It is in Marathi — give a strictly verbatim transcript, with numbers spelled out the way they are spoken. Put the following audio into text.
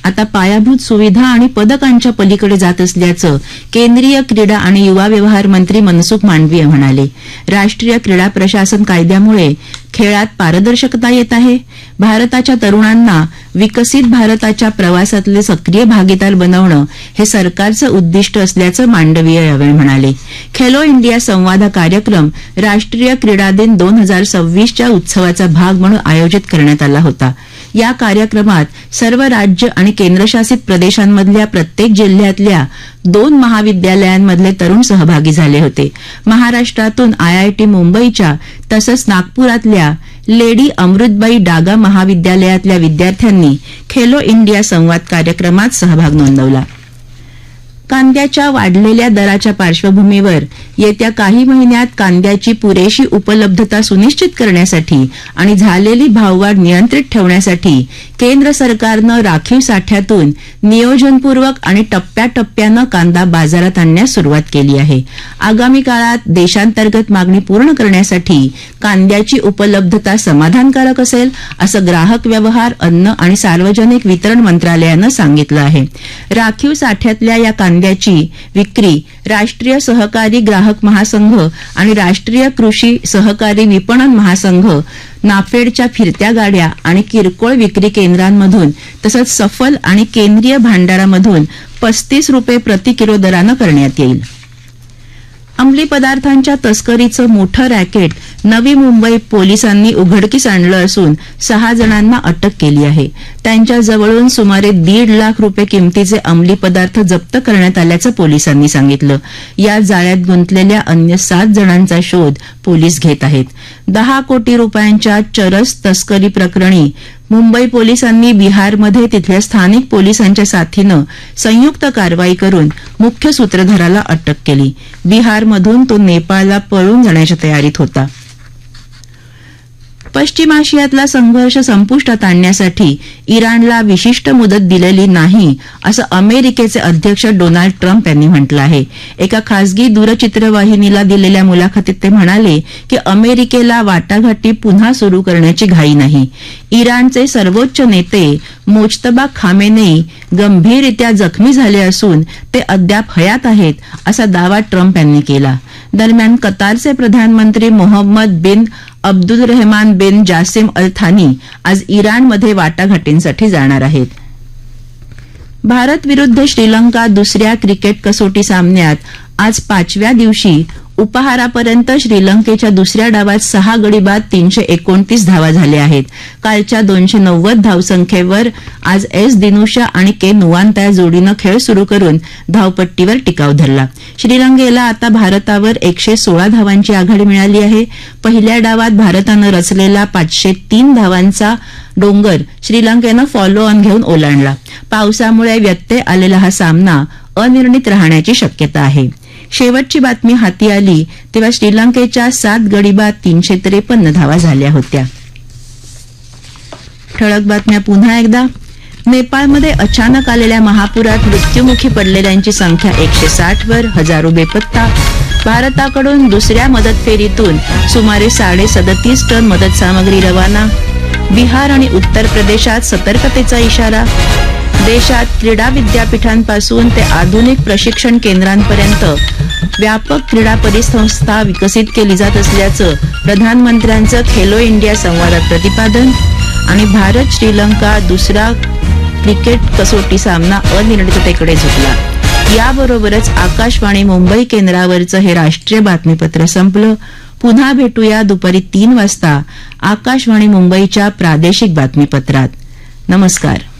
आता पायाभूत सुविधा आणि पदकांच्या पलीकडे जात असल्याचं केंद्रीय क्रीडा आणि युवा व्यवहार मंत्री मनसुख मांडवीय म्हणाले. राष्ट्रीय क्रीडा प्रशासन कायद्यामुळे खेळात पारदर्शकता येत आहे. भारताच्या तरुणांना विकसित भारताच्या प्रवासातले सक्रिय भागीदार बनवणं हे सरकारचं उद्दिष्ट असल्याचं मांडवीय यावेळी म्हणाले. खेलो इंडिया संवाद कार्यक्रम राष्ट्रीय क्रीडा दिन दोन हजार सव्वीसच्या उत्सवाचा भाग म्हणून आयोजित करण्यात आला होता. या कार्यक्रमात सर्व राज्य आणि केंद्रशासित प्रदेशांमधल्या प्रत्येक जिल्ह्यातल्या दोन महाविद्यालयांमधले तरुण सहभागी झाले होते. महाराष्ट्रातून आयआयटी मुंबईच्या तसंच नागपुरातल्या लेडी अमृतबाई डागा महाविद्यालयातल्या विद्यार्थ्यांनी खेलो इंडिया संवाद कार्यक्रमात सहभाग नोंदवला. कांद्याच्या वाढलेल्या दराच्या पार्श्वभूमीवर येत्या काही महिन्यात कांद्याची पुरेशी उपलब्धता सुनिश्चित करण्यासाठी आणि झालेली भाववाढ नियंत्रित ठेवण्यासाठी केंद्र सरकारनं राखीव साठ्यातून नियोजनपूर्वक आणि टप्प्याटप्प्यानं कांदा बाजारात आणण्यास सुरुवात केली आहे. आगामी काळात देशांतर्गत मागणी पूर्ण करण्यासाठी कांद्याची उपलब्धता समाधानकारक असेल असं ग्राहक व्यवहार, अन्न आणि सार्वजनिक वितरण मंत्रालयानं सांगितलं आहे. राखीव साठ्यातल्या या कांद्याची विक्री राष्ट्रीय सहकारी ग्राहक महासंघ आणि राष्ट्रीय कृषी सहकारी विपणन महासंघ, नाफेडच्या फिरत्या गाड्या आणि किरकोळ विक्री केंद्रांमधून तसंच सफल आणि केंद्रीय भांडारामधून पस्तीस रुपये प्रति किलो दरानं करण्यात येईल. अंमली पदार्थांच्या तस्करीचं मोठं रॅकेट नवी मुंबई पोलिसांनी उघडकीस आणलं असून सहा जणांना अटक केली आहे. त्यांच्या जवळून सुमारे दीड लाख रुपये किमतीचे अंमली पदार्थ जप्त करण्यात आल्याचं पोलिसांनी सांगितलं. या जाळ्यात गुंतलेल्या अन्य सात जणांचा शोध पोलीस घेत आहेत. दहा कोटी रुपयांच्या चरस तस्करी प्रकरणी मुंबई पोलिसांनी बिहारमध्ये तिथल्या स्थानिक पोलिसांच्या साथीनं संयुक्त कारवाई करून मुख्य सूत्रधाराला अटक केली. बिहारमधून तो नेपाळला पळून जाण्याच्या तयारीत होता. पश्चिम आशियातला संघर्ष संपुष्टात आणण्यासाठी इराणला विशिष्ट मुदत दिलेली नाही असं अमेरिकेचे अध्यक्ष डोनाल्ड ट्रम्प यांनी म्हटलं आहे. एका खासगी दूरचित्रवाहिनीला दिलेल्या मुलाखतीत ते म्हणाले की अमेरिकेला वाटाघाटी पुन्हा सुरू करण्याची घाई नाही. इराणचे सर्वोच्च नेते मोजतबा खामेनेई गंभीररित्या जखमी झाले असून ते अद्याप हयात आहेत असा दावा ट्रम्प यांनी केला. दरम्यान कतारचे प्रधानमंत्री मोहम्मद बिन अब्दुलरहमान बिन जासिम अल थानी आज इराणमध्ये वाटाघाटींसाठी जाणार आहेत. भारत विरुद्ध श्रीलंका दुसऱ्या क्रिकेट कसोटी सामन्यात आज पाचव्या दिवशी उपाहारापर्यंत श्रीलंकेच्या दुसऱ्या डावात सहा गडी बाद तीनशे एकोणतीस धावा झाल्या आहेत. कालच्या दोनशे नव्वद धावसंख्येवर आज एस दिनुशा आणि के नुवांता या जोडीनं खेळ सुरू करून धावपट्टीवर टिकाव धरला. श्रीलंकेला आता भारतावर एकशे सोळा धावांची आघाडी मिळाली आहे. पहिल्या डावात भारतानं रचलेला पाचशे तीन धावांचा डोंगर श्रीलंकेनं फॉलो ऑन घेऊन ओलांडला. पावसामुळे व्यत्यय आलेला हा सामना अनिर्णित राहण्याची शक्यता आहे. शेवटची बातमी हाती आली तेव्हा श्रीलंकेच्या सात गडी बाद तीनशे त्रेपन्न धावा झाल्या होत्या. ठळक बातम्या पुन्हा एकदा. नेपाळमध्ये अचानक आलेल्या महापुरात मृत्युमुखी पडलेल्यांची संख्या एकशे साठ वर, हजारो बेपत्ता. भारताकडून दुसऱ्या मदत फेरीतून सुमारे साडे सदतीस टन मदत सामग्री रवाना. बिहार आणि उत्तर प्रदेशात सतर्कतेचा इशारा. देशात क्रीडा विद्यापीठांपासून ते आधुनिक प्रशिक्षण केंद्रांपर्यंत व्यापक क्रीडा परिसंस्था विकसित केली जात असल्याचं प्रधानमंत्र्यांचं खेलो इंडिया संवादात प्रतिपादन. आणि भारत श्रीलंका दुसरा क्रिकेट कसोटी सामना अनिर्णिततेकडे झुकला. याबरोबरच आकाशवाणी मुंबई केंद्रावरचं हे राष्ट्रीय बातमीपत्र संपलं. पुन्हा भेटूया दुपारी तीन वाजता आकाशवाणी मुंबईच्या प्रादेशिक बातमीपत्रात. नमस्कार.